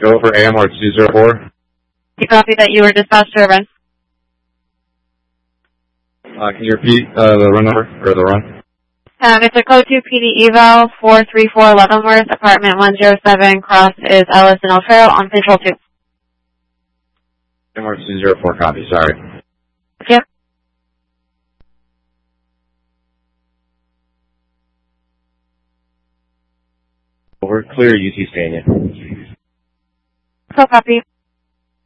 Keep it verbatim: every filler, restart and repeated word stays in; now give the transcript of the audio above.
Go for A M R two zero four. You copy that you were dispatched to a run? Uh, can you repeat uh, the run number, or the run? Um, it's a code two P D eval four three four Leavenworth, apartment one zero seven, cross is Ellis and El Trail on control two. A M R two zero four copy, sorry. Yep. Over, clear U T Stania. So copy.